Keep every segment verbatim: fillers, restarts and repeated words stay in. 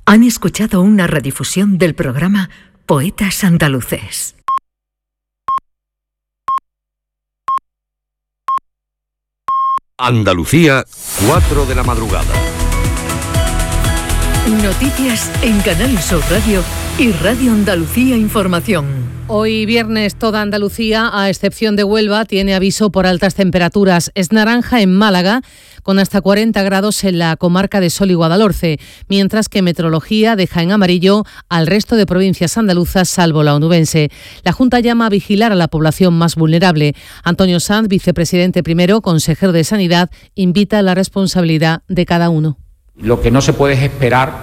Han escuchado una redifusión del programa Poetas Andaluces. Andalucía, cuatro de la madrugada. Noticias en Canal Sur Radio y Radio Andalucía Información. Hoy viernes toda Andalucía, a excepción de Huelva, tiene aviso por altas temperaturas. Es naranja en Málaga, con hasta cuarenta grados en la comarca de Sol y Guadalhorce, mientras que Meteorología deja en amarillo al resto de provincias andaluzas, salvo la onubense. La Junta llama a vigilar a la población más vulnerable. Antonio Sanz, vicepresidente primero, consejero de Sanidad, invita a la responsabilidad de cada uno. Lo que no se puede es esperar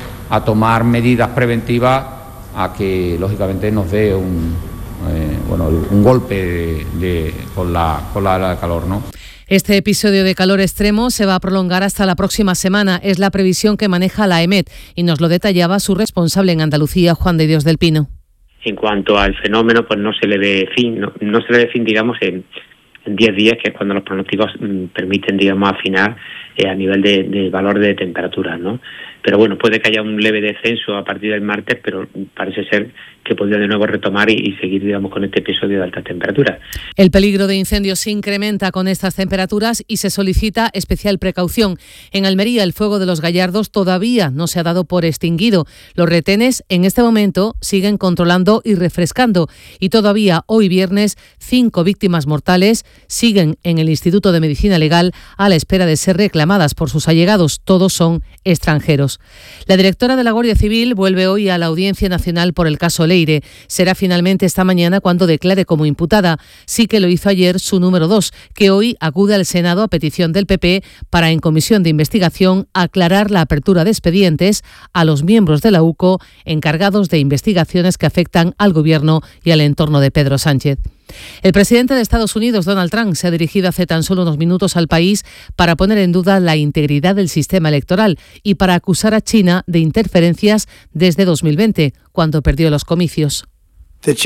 a tomar medidas preventivas a que, lógicamente, nos dé un, eh, bueno, un golpe de, de, con la, con la ola de calor, ¿no? Este episodio de calor extremo se va a prolongar hasta la próxima semana. Es la previsión que maneja la EMET y nos lo detallaba su responsable en Andalucía, Juan de Dios del Pino. En cuanto al fenómeno, pues no se le ve fin, no, no se le ve fin, digamos, en en diez días, que es cuando los pronósticos mm, permiten, digamos, afinar eh, a nivel de, de valor de temperatura, ¿no? Pero bueno, puede que haya un leve descenso a partir del martes, pero parece ser que podría de nuevo retomar y, y seguir, digamos, con este episodio de altas temperaturas. El peligro de incendios se incrementa con estas temperaturas y se solicita especial precaución. En Almería, el fuego de los Gallardos todavía no se ha dado por extinguido. Los retenes en este momento siguen controlando y refrescando, y todavía hoy viernes cinco víctimas mortales siguen en el Instituto de Medicina Legal a la espera de ser reclamadas por sus allegados. Todos son extranjeros. La directora de la Guardia Civil vuelve hoy a la Audiencia Nacional por el caso Leire. Será finalmente esta mañana cuando declare como imputada. Sí que lo hizo ayer su número dos, que hoy acude al Senado a petición del P P para, en comisión de investigación, aclarar la apertura de expedientes a los miembros de la U C O encargados de investigaciones que afectan al Gobierno y al entorno de Pedro Sánchez. El presidente de Estados Unidos, Donald Trump, se ha dirigido hace tan solo unos minutos al país para poner en duda la integridad del sistema electoral y para acusar a China de interferencias desde dos mil veinte, cuando perdió los comicios. El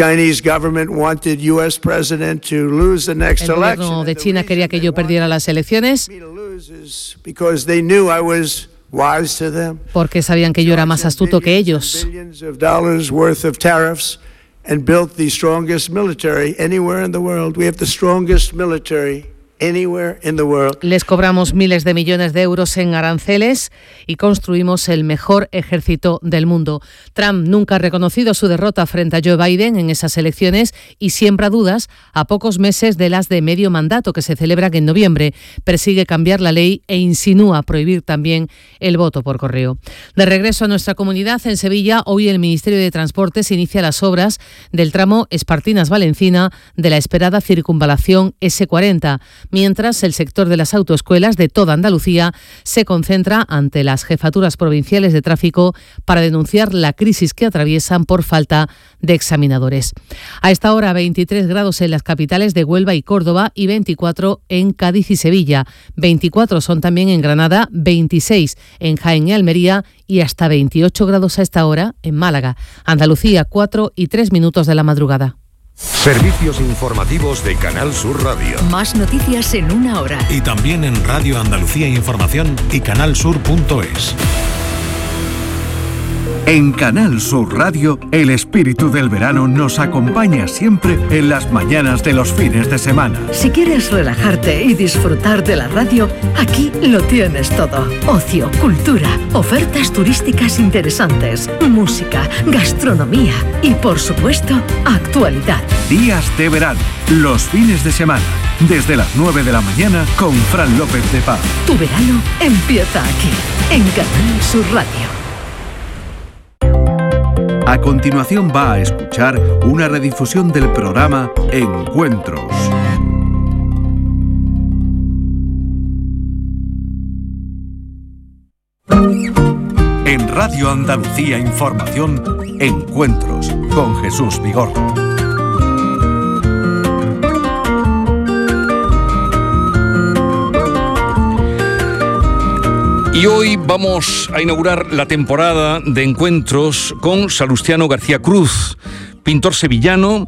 gobierno de China quería que yo perdiera las elecciones porque sabían que yo era más astuto que ellos. And built the strongest military anywhere in the world. We have the strongest military anywhere in the world. Les cobramos miles de millones de euros en aranceles y construimos el mejor ejército del mundo. Trump nunca ha reconocido su derrota frente a Joe Biden en esas elecciones y siembra dudas a pocos meses de las de medio mandato que se celebran en noviembre. Persigue cambiar la ley e insinúa prohibir también el voto por correo. De regreso a nuestra comunidad, en Sevilla, hoy el Ministerio de Transportes inicia las obras del tramo Espartinas-Valencina de la esperada circunvalación ese cuarenta. Mientras, el sector de las autoescuelas de toda Andalucía se concentra ante las jefaturas provinciales de tráfico para denunciar la crisis que atraviesan por falta de examinadores. A esta hora, veintitrés grados en las capitales de Huelva y Córdoba y veinticuatro en Cádiz y Sevilla. veinticuatro son también en Granada, veintiséis en Jaén y Almería y hasta veintiocho grados a esta hora en Málaga. Andalucía, cuatro y tres minutos de la madrugada. Servicios informativos de Canal Sur Radio. Más noticias en una hora. Y también en Radio Andalucía Información y canalsur punto es. En Canal Sur Radio, el espíritu del verano nos acompaña siempre en las mañanas de los fines de semana. Si quieres relajarte y disfrutar de la radio, aquí lo tienes todo. Ocio, cultura, ofertas turísticas interesantes, música, gastronomía y, por supuesto, actualidad. Días de verano, los fines de semana, desde las nueve de la mañana con Fran López de Paz. Tu verano empieza aquí, en Canal Sur Radio. A continuación va a escuchar una redifusión del programa Encuentros. En Radio Andalucía Información, Encuentros con Jesús Vigorra. Y hoy vamos a inaugurar la temporada de encuentros con Salustiano García Cruz, pintor sevillano,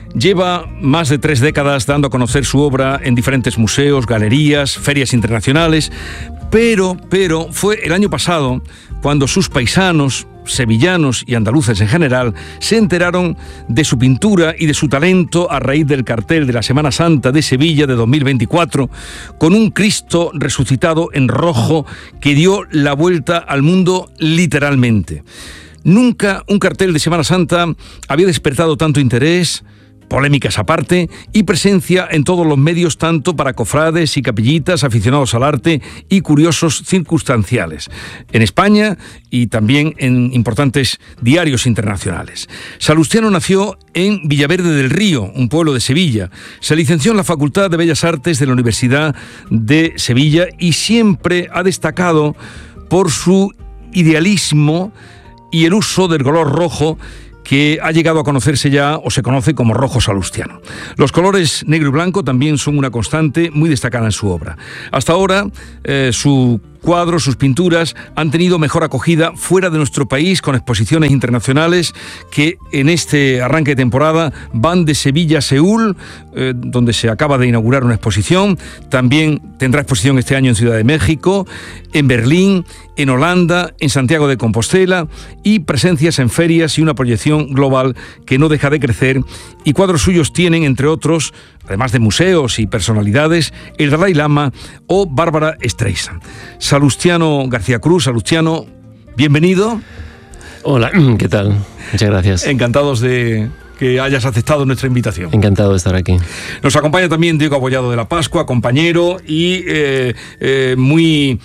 Lleva más de tres décadas dando a conocer su obra en diferentes museos, galerías, ferias internacionales, pero, pero fue el año pasado cuando sus paisanos, sevillanos y andaluces en general, se enteraron de su pintura y de su talento a raíz del cartel de la Semana Santa de Sevilla de dos mil veinticuatro, con un Cristo resucitado en rojo que dio la vuelta al mundo literalmente. Nunca un cartel de Semana Santa había despertado tanto interés, polémicas aparte, y presencia en todos los medios, tanto para cofrades y capillitas, aficionados al arte y curiosos circunstanciales, en España y también en importantes diarios internacionales. Salustiano nació en Villaverde del Río, un pueblo de Sevilla. Se licenció en la Facultad de Bellas Artes de la Universidad de Sevilla y siempre ha destacado por su idealismo y el uso del color rojo, que ha llegado a conocerse ya, o se conoce como rojo salustiano. Los colores negro y blanco también son una constante muy destacada en su obra. Hasta ahora, eh, su cuadros, sus pinturas han tenido mejor acogida fuera de nuestro país, con exposiciones internacionales que en este arranque de temporada van de Sevilla a Seúl, eh, donde se acaba de inaugurar una exposición. También tendrá exposición este año en Ciudad de México, en Berlín, en Holanda, en Santiago de Compostela, y presencias en ferias y una proyección global que no deja de crecer. Y cuadros suyos tienen, entre otros, además de museos y personalidades, el Dalai Lama o Bárbara Streisand. Salustiano García Cruz. Salustiano, bienvenido. Hola, ¿qué tal? Muchas gracias. Encantados de que hayas aceptado nuestra invitación. Encantado de estar aquí. Nos acompaña también Diego Abollado de la Pascua, compañero y eh, eh, muy,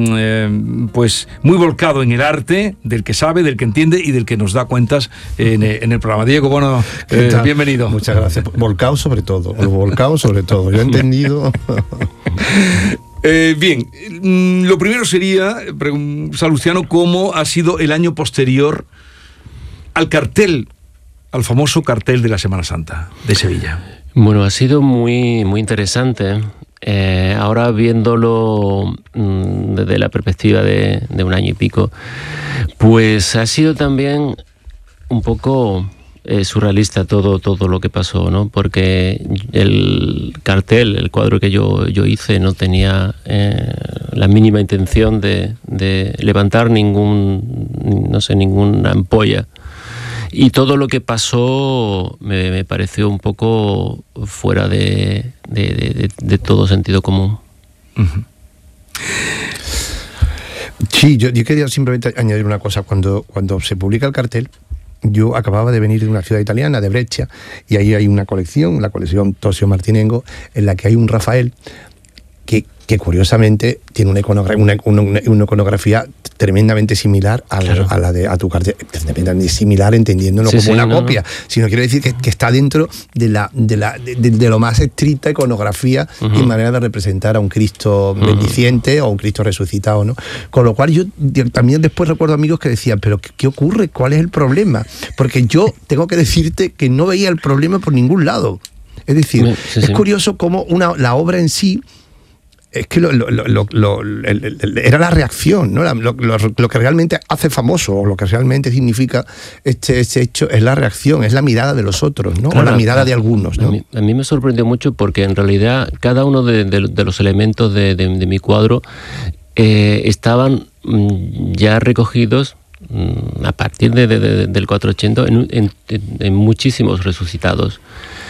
eh, pues, muy volcado en el arte, del que sabe, del que entiende y del que nos da cuentas en, en el programa. Diego, bueno, eh, bienvenido. Muchas gracias. Volcado sobre todo, volcado sobre todo. Yo he entendido... Eh, bien, lo primero sería, Salustiano, ¿cómo ha sido el año posterior al cartel, al famoso cartel de la Semana Santa de Sevilla? Bueno, ha sido muy, muy interesante. Eh, ahora viéndolo mmm, desde la perspectiva de, de un año y pico, pues ha sido también un poco... Eh, surrealista todo todo lo que pasó, ¿no? Porque el cartel, el cuadro que yo, yo hice no tenía eh, la mínima intención de, de levantar ningún, no sé, ninguna ampolla. Y todo lo que pasó me, me pareció un poco fuera de, de, de, de todo sentido común. Uh-huh. Sí, yo, yo quería simplemente añadir una cosa. Cuando, cuando se publica el cartel, yo acababa de venir de una ciudad italiana, de Brescia, y ahí hay una colección, la colección Tosio Martinengo, en la que hay un Rafael que, que curiosamente tiene una iconografía, una, una, una iconografía tremendamente similar a, claro. a la de a tu cartel, tremendamente similar, entendiéndolo sí, como sí, una no, copia, no. sino quiero decir que, que está dentro de la de la de, de lo más estricta iconografía uh-huh. y manera de representar a un Cristo uh-huh. bendiciente o un Cristo resucitado, ¿no? Con lo cual yo, yo también después recuerdo amigos que decían, pero ¿qué, qué ocurre? ¿Cuál es el problema? Porque yo tengo que decirte que no veía el problema por ningún lado. Es decir, sí, es sí. curioso cómo una, la obra en sí es que lo, lo, lo, lo, el, el, era la reacción, ¿no? Lo, lo, lo que realmente hace famoso, o lo que realmente significa este, este hecho, es la reacción, es la mirada de los otros, ¿no? Claro, o la mirada de algunos, ¿no? A mí, a mí me sorprendió mucho porque en realidad cada uno de, de, de los elementos de, de, de mi cuadro eh, estaban ya recogidos a partir de, de, de, del cuatrocientos ochenta en, en, en muchísimos resucitados.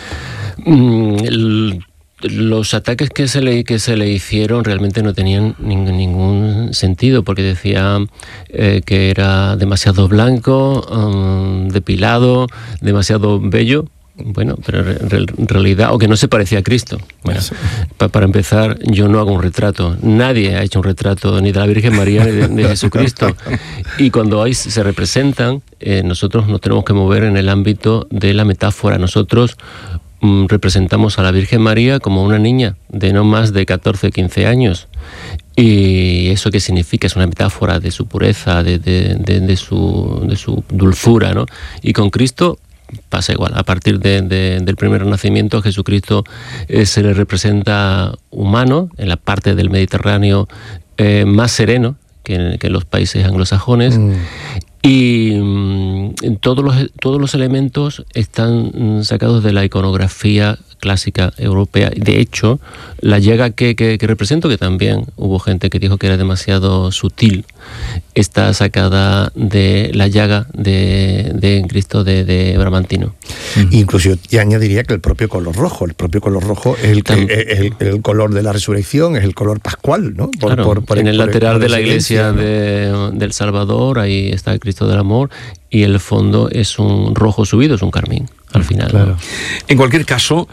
El, Los ataques que se le que se le hicieron realmente no tenían ningún, ningún sentido, porque decía eh, que era demasiado blanco, um, depilado, demasiado bello. Bueno, pero en realidad, o que no se parecía a Cristo. Bueno, pa, para empezar, yo no hago un retrato. Nadie ha hecho un retrato ni de la Virgen María ni de, de Jesucristo. Y cuando hay, se representan, eh, nosotros nos tenemos que mover en el ámbito de la metáfora. Nosotros representamos a la Virgen María como una niña de no más de catorce o quince años. ¿Y eso qué significa? Es una metáfora de su pureza, de, de, de, de, su, de su dulzura, ¿no? Y con Cristo pasa igual. A partir de, de, del primer nacimiento, a Jesucristo eh, se le representa humano, en la parte del Mediterráneo eh, más sereno que en, que en los países anglosajones. Mm. Y mmm, todos los, todos los elementos están sacados de la iconografía clásica europea. De hecho, la llaga que, que, que represento, que también hubo gente que dijo que era demasiado sutil, está sacada de la llaga de, de Cristo de, de Bramantino. Uh-huh. Incluso yo añadiría que el propio color rojo, el propio color rojo es el, que, es el, el color de la resurrección, es el color pascual, ¿no? Por, claro, por, por, en el por, lateral por de la iglesia, ¿no? de, del Salvador, ahí está el Cristo del Amor, y el fondo es un rojo subido, es un carmín. Al final. Claro. ¿No? En cualquier caso,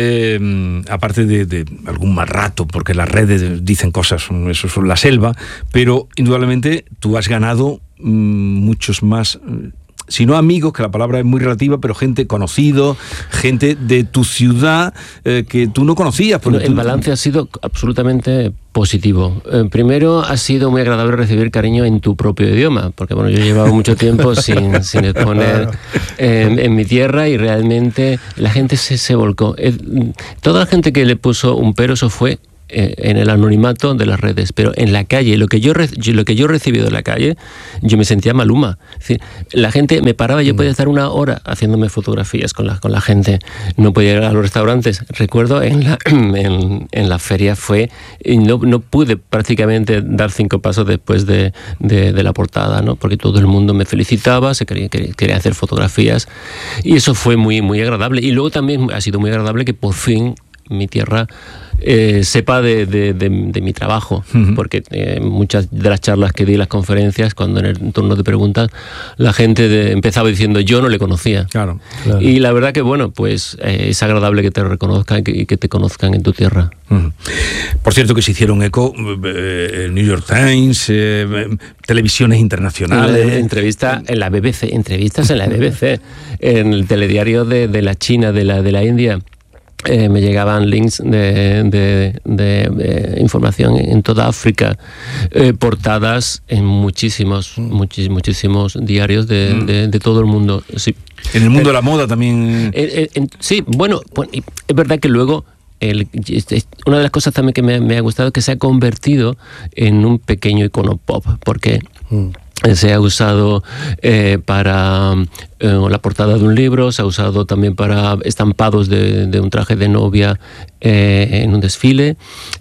eh, aparte de, de algún mal rato, porque las redes dicen cosas, eso es la selva, pero indudablemente tú has ganado mmm, muchos más, si no amigos, que la palabra es muy relativa, pero gente conocido, gente de tu ciudad eh, que tú no conocías. No, el tú... balance ha sido absolutamente positivo. Eh, primero, ha sido muy agradable recibir cariño en tu propio idioma, porque bueno, yo he llevado mucho tiempo sin, sin exponer eh, en mi tierra y realmente la gente se, se volcó. Eh, toda la gente que le puso un pero, eso fue eh, en el anonimato de las redes, pero en la calle, lo que yo, re, lo que yo he recibido en la calle, yo me sentía Maluma. Es decir, la gente me paraba, yo podía estar una hora haciéndome fotografías con la, con la gente, no podía ir a los restaurantes. Recuerdo en la, en, en la feria fue, no, no pude prácticamente dar cinco pasos después de, de, de la portada, ¿no? Porque todo el mundo me felicitaba, se quería, quería, quería hacer fotografías y eso fue muy, muy agradable. Y luego también ha sido muy agradable que por fin mi tierra eh, sepa de, de, de, de mi trabajo, uh-huh. porque eh, muchas de las charlas que di en las conferencias, cuando en el turno de preguntas, la gente de, empezaba diciendo yo no le conocía. Claro, claro. Y la verdad que bueno, pues eh, es agradable que te reconozcan y que, que te conozcan en tu tierra. Uh-huh. Por cierto que se hicieron eco eh, el New York Times, eh, televisiones internacionales. En la, entrevista en la B B C, entrevistas en la B B C, en el telediario de, de la China, de la, de la India. Eh, me llegaban links de, de, de, de información en toda África, eh, portadas en muchísimos, muchis, muchísimos diarios de, mm. de, de todo el mundo. Sí. En el mundo eh, de la moda también. Eh, eh, sí, bueno, bueno, es verdad que luego el, una de las cosas también que me, me ha gustado es que se ha convertido en un pequeño icono pop, porque mm. se ha usado eh, para eh, la portada de un libro, se ha usado también para estampados de, de un traje de novia eh, en un desfile.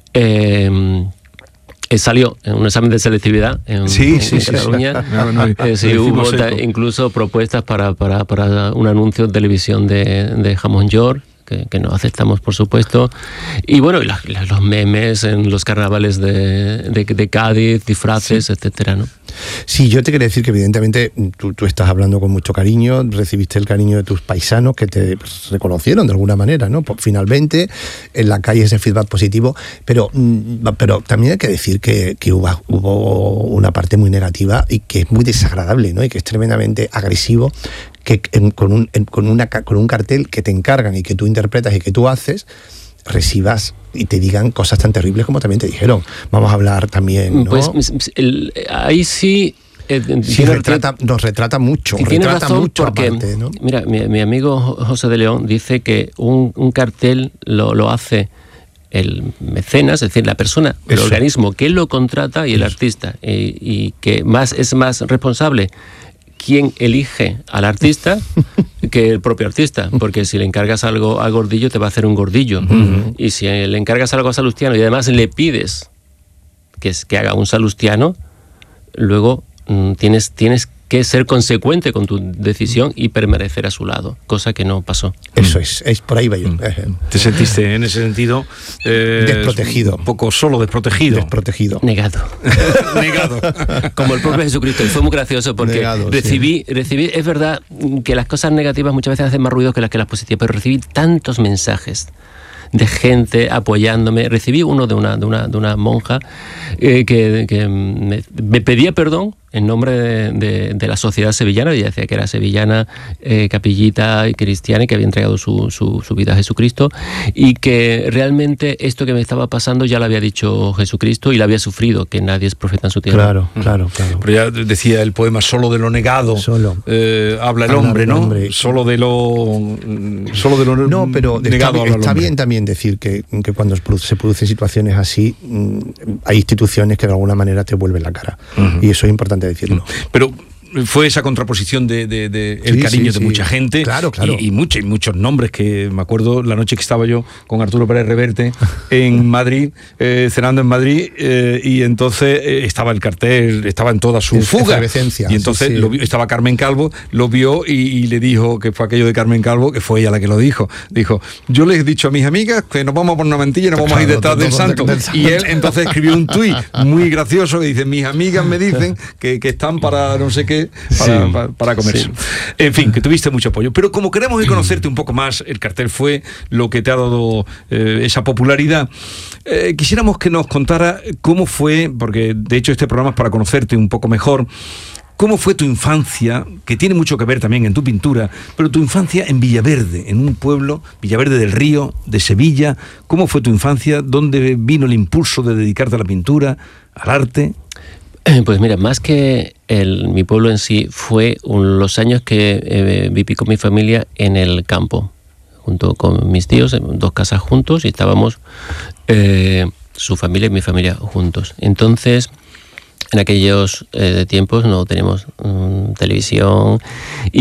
Eh, eh, salió en un examen de selectividad en, sí, en, sí, en sí, Cataluña. Sí, no, no, eh, sí, hubo ta, incluso propuestas para, para, para un anuncio en televisión de, de jamón york. Que, que no aceptamos, por supuesto. Y bueno, y la, la, los memes en los carnavales de, de, de Cádiz, disfraces, sí. etcétera, ¿no? Sí, yo te quería decir que evidentemente tú, tú estás hablando con mucho cariño, recibiste el cariño de tus paisanos que te pues, reconocieron de alguna manera, ¿no? Pues, finalmente, en la calle ese feedback positivo, pero, pero también hay que decir que, que hubo, hubo una parte muy negativa y que es muy desagradable, ¿no? Y que es tremendamente agresivo, que en, con, un, en, con, una, con un cartel que te encargan y que tú interpretas y que tú haces, recibas y te digan cosas tan terribles como también te dijeron. Vamos a hablar también, ¿no? Pues el, ahí sí... Eh, sí tiene, retrata, nos retrata mucho, tiene retrata razón mucho porque, aparte, ¿no? Mira, mi, mi amigo José de León dice que un, un cartel lo, lo hace el mecenas, es decir, la persona, el Eso. organismo que lo contrata y el Eso. artista, y, y que más es más responsable quien elige al artista que el propio artista, porque si le encargas algo al gordillo te va a hacer un gordillo, uh-huh. y si le encargas algo a Salustiano y además le pides que, que haga un salustiano, luego mm, tienes, tienes que ser consecuente con tu decisión y permanecer a su lado, cosa que no pasó. Eso es, es por ahí va yo. ¿Te sentiste en ese sentido eh, desprotegido? Un poco solo, desprotegido. Desprotegido. Negado. Negado. Como el propio Jesucristo. Y fue muy gracioso porque Negado, recibí, sí. recibí, es verdad que las cosas negativas muchas veces hacen más ruido que las, que las positivas, pero recibí tantos mensajes de gente apoyándome. Recibí uno de una, de una, de una monja eh, que, que me, me pedía perdón en nombre de, de, de la sociedad sevillana. Ella decía que era sevillana, eh, capillita y cristiana, y que había entregado su, su, su vida a Jesucristo, y que realmente esto que me estaba pasando ya lo había dicho Jesucristo y lo había sufrido, que nadie es profeta en su tierra. Claro, claro, claro. Pero ya decía el poema, solo de lo negado solo. Eh, habla el habla hombre, ¿no? Hombre. Solo de lo solo de lo no, pero negado está, está bien también decir que, que cuando se producen situaciones así, hay instituciones que de alguna manera te vuelven la cara. Uh-huh. Y eso es importante decirlo. Pero fue esa contraposición de, de, de el Sí, cariño sí, de sí. mucha gente. Claro, claro. Y, y, muchos, y muchos nombres que me acuerdo la noche que estaba yo con Arturo Pérez Reverte en Madrid, eh, cenando en Madrid, eh, y entonces eh, estaba el cartel, estaba en toda su fuga. Efervescencia, Y entonces sí, sí. Lo vio, estaba Carmen Calvo, lo vio y, y le dijo, que fue aquello de Carmen Calvo, que fue ella la que lo dijo. Dijo, yo les he dicho a mis amigas que nos vamos a poner una mentilla y nos vamos a ir Claro, detrás del todo santo. del santo. Y él entonces escribió un tuit muy gracioso que dice, mis amigas me dicen que, que están para no sé qué, para, Sí. para, para comerse. Sí. En fin, que tuviste mucho apoyo. Pero como queremos ir conocerte un poco más, el cartel fue lo que te ha dado eh, esa popularidad. Eh, quisiéramos que nos contara cómo fue, porque de hecho este programa es para conocerte un poco mejor. ¿Cómo fue tu infancia, que tiene mucho que ver también en tu pintura, pero tu infancia en Villaverde, en un pueblo, Villaverde del Río, de Sevilla? ¿Cómo fue tu infancia? ¿Dónde vino el impulso de dedicarte a la pintura, al arte? Pues mira, más que el, mi pueblo en sí, fue un, los años que eh, viví con mi familia en el campo, junto con mis tíos, en dos casas juntos, y estábamos eh, su familia y mi familia juntos. Entonces, en aquellos eh, tiempos no teníamos um, televisión y